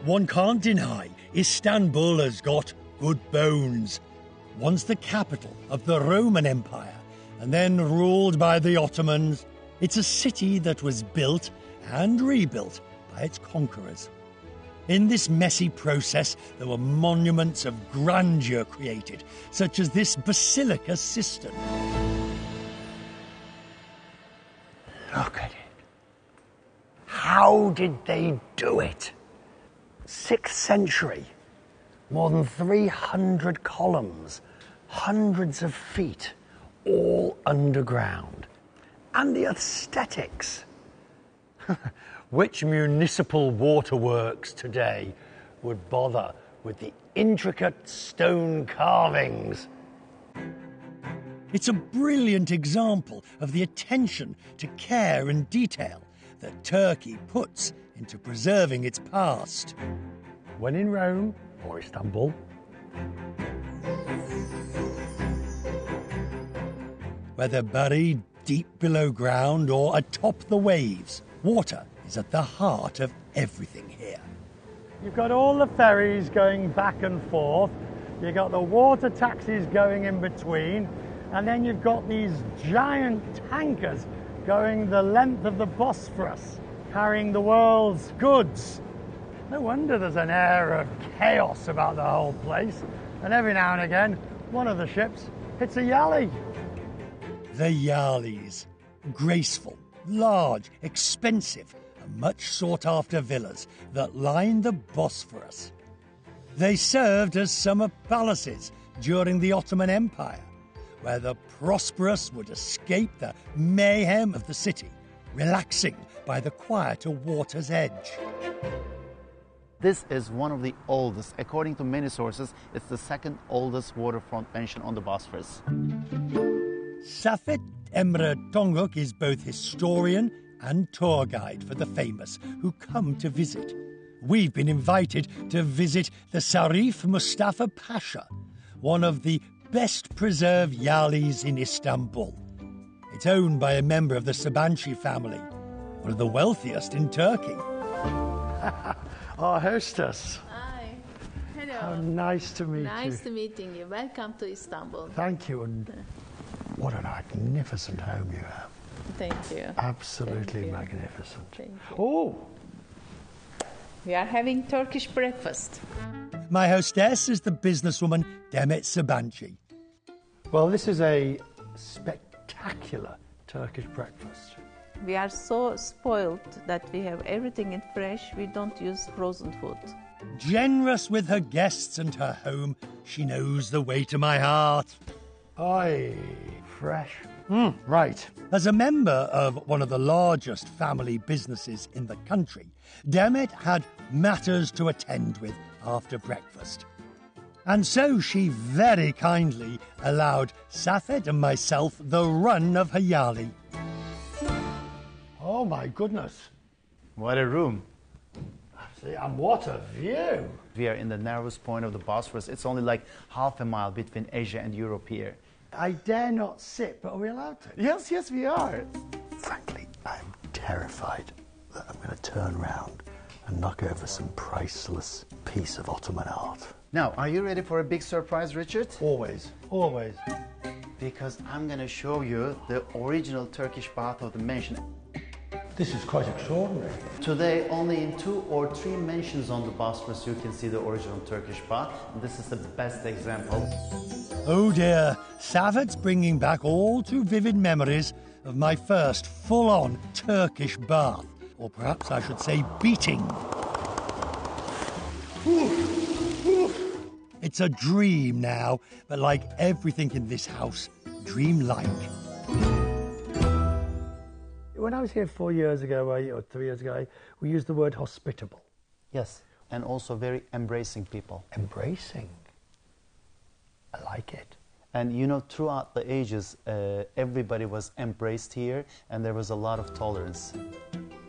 one can't deny Istanbul has got good bones. Once the capital of the Roman Empire and then ruled by the Ottomans, it's a city that was built and rebuilt by its conquerors. In this messy process, there were monuments of grandeur created, such as this basilica cistern. Look at it. How did they do it? 6th century, more than 300 columns, hundreds of feet, all underground. And the aesthetics. Which municipal waterworks today would bother with the intricate stone carvings? It's a brilliant example of the attention to care and detail that Turkey puts into preserving its past. When in Rome or Istanbul, whether buried deep below ground or atop the waves, water is at the heart of everything here. You've got all the ferries going back and forth, you've got the water taxis going in between, and then you've got these giant tankers going the length of the Bosphorus, carrying the world's goods. No wonder there's an air of chaos about the whole place, and every now and again, one of the ships hits a yali. The yalis, graceful, large, expensive, and much sought-after villas that line the Bosphorus. They served as summer palaces during the Ottoman Empire, where the prosperous would escape the mayhem of the city, relaxing by the quieter water's edge. This is one of the oldest. According to many sources, it's the second oldest waterfront mansion on the Bosphorus. Safet Emre Tonguk is both historian and tour guide for the famous who come to visit. We've been invited to visit the Sarif Mustafa Pasha, one of the best preserved yalis in Istanbul. It's owned by a member of the Sabanci family, one of the wealthiest in Turkey. Our hostess. Hi. Hello. How nice to meet you. Nice to meeting you. Welcome to Istanbul. Thank you, and what a magnificent home you have. Thank you. Absolutely Thank you. magnificent. Thank you. Oh! We are having Turkish breakfast. My hostess is the businesswoman Demet Sabanci. Well, this is a spectacular Turkish breakfast. We are so spoiled that we have everything in fresh. We don't use frozen food. Generous with her guests and her home, she knows the way to my heart. Aye, fresh. Right. As a member of one of the largest family businesses in the country, Demet had matters to attend with after breakfast. And so she very kindly allowed Safet and myself the run of her yali. Oh my goodness. What a room. See, and what a view. We are in the narrowest point of the Bosphorus. It's only like half a mile between Asia and Europe here. I dare not sit, but are we allowed to? Yes, yes, we are. Frankly, I'm terrified that I'm going to turn round and knock over some priceless piece of Ottoman art. Now, are you ready for a big surprise, Richard? Always, always. Because I'm going to show you the original Turkish bath of the mansion. This is quite extraordinary. Today, only in 2 or 3 mansions on the Bosphorus you can see the original Turkish bath. And this is the best example. Oh dear, Safet's bringing back all too vivid memories of my first full-on Turkish bath. Or perhaps I should say beating. It's a dream now, but like everything in this house, dream-like. When I was here 4 years ago, or 3 years ago, we used the word hospitable. Yes, and also very embracing people. Embracing. I like it. And you know, throughout the ages, everybody was embraced here, and there was a lot of tolerance.